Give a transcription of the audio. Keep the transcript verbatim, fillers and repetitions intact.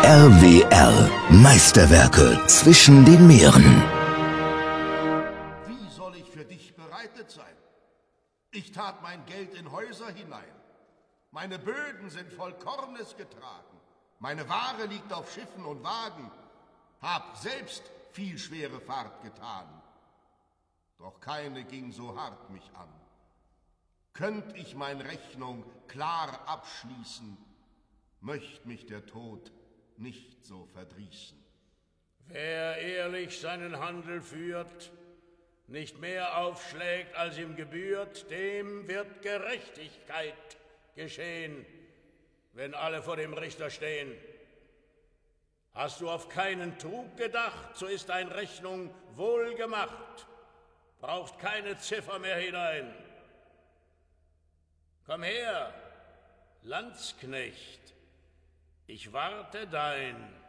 R W R. Meisterwerke zwischen den Meeren. Wie soll ich für dich bereitet sein? Ich tat mein Geld in Häuser hinein. Meine Böden sind voll Kornes getragen. Meine Ware liegt auf Schiffen und Wagen. Hab selbst viel schwere Fahrt getan. Doch keine ging so hart mich an. Könnt ich mein Rechnung klar abschließen, möcht mich der Tod nicht so verdrießen. Wer ehrlich seinen Handel führt, nicht mehr aufschlägt, als ihm gebührt, dem wird Gerechtigkeit geschehen, wenn alle vor dem Richter stehen. Hast du auf keinen Trug gedacht, so ist deine Rechnung wohl gemacht, braucht keine Ziffer mehr hinein. Komm her, Landsknecht, ich warte dein